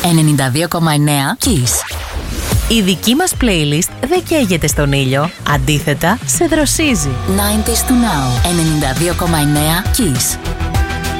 92,9 Kiss. Η δική μας playlist δεν καίγεται στον ήλιο, αντίθετα σε δροσίζει. 90s to now. 92,9 Kiss.